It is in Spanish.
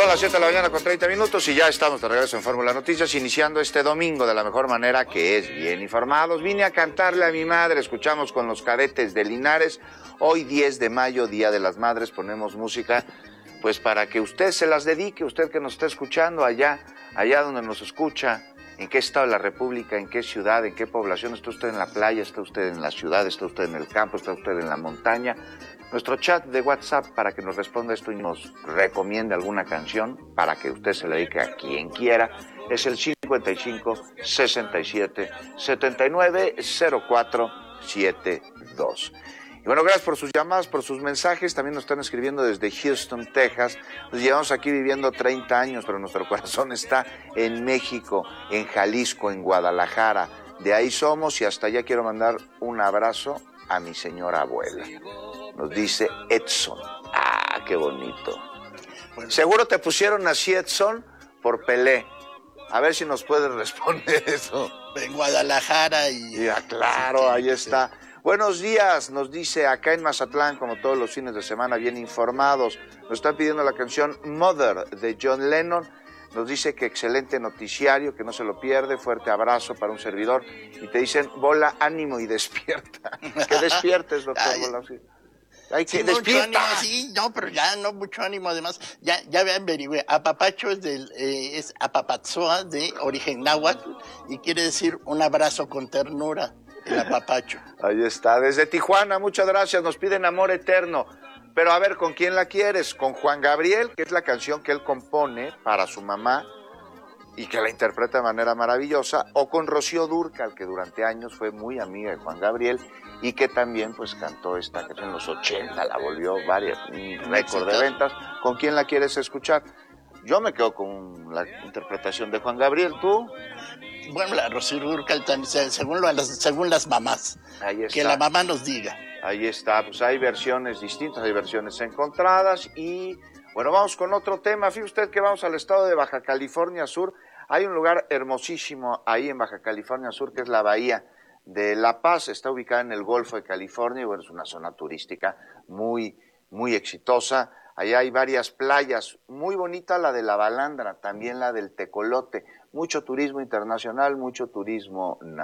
las 7 de la mañana con 30 minutos y ya estamos de regreso en Fórmula Noticias, iniciando este domingo de la mejor manera, que es bien informados. Vine a cantarle a mi madre, escuchamos con los Cadetes de Linares. Hoy 10 de mayo, Día de las Madres, ponemos música pues para que usted se las dedique, usted que nos está escuchando allá donde nos escucha, en qué estado de la República, en qué ciudad, en qué población. ¿Está usted en la playa? ¿Está usted en la ciudad? ¿Está usted en el campo? ¿Está usted en la montaña? Nuestro chat de WhatsApp para que nos responda esto y nos recomiende alguna canción para que usted se la dedique a quien quiera es el 55 67 79 04 72. Y bueno, gracias por sus llamadas, por sus mensajes. También nos están escribiendo desde Houston, Texas. Nos llevamos aquí viviendo 30 años, pero nuestro corazón está en México, en Jalisco, en Guadalajara. De ahí somos y hasta allá quiero mandar un abrazo a mi señora abuela. Nos dice Edson. Ah, qué bonito. Bueno, seguro te pusieron así, Edson, por Pelé. A ver si nos puedes responder eso. En Guadalajara y... Ya, claro, ahí está. Buenos días, nos dice acá en Mazatlán, como todos los fines de semana, bien informados. Nos están pidiendo la canción Mother de John Lennon. Nos dice que excelente noticiario, que no se lo pierde. Fuerte abrazo para un servidor. Y te dicen, bola, ánimo y despierta. Que despiertes, doctor Bola. Hay que despierta. Sí, no, pero ya no mucho ánimo. Además, ya averigüé. Apapacho es apapatzoa, de origen náhuatl, y quiere decir un abrazo con ternura. El apapacho. Ahí está, desde Tijuana, muchas gracias, nos piden Amor Eterno, pero a ver, ¿con quién la quieres? Con Juan Gabriel, que es la canción que él compone para su mamá y que la interpreta de manera maravillosa, o con Rocío Dúrcal, que durante años fue muy amiga de Juan Gabriel y que también pues cantó esta canción en los 80, la volvió un récord de ventas. ¿Con quién la quieres escuchar? Yo me quedo con la interpretación de Juan Gabriel, ¿tú? Bueno, la Rocío Dúrcal, según las mamás. Ahí está. Que la mamá nos diga. Ahí está, pues hay versiones distintas, hay versiones encontradas y bueno, vamos con otro tema. Fíjese usted que vamos al estado de Baja California Sur. Hay un lugar hermosísimo ahí en Baja California Sur que es la Bahía de La Paz. Está ubicada en el Golfo de California y bueno, es una zona turística muy, muy exitosa. Allá hay varias playas, muy bonita la de la Balandra, también la del Tecolote. Mucho turismo internacional, mucho turismo nacional.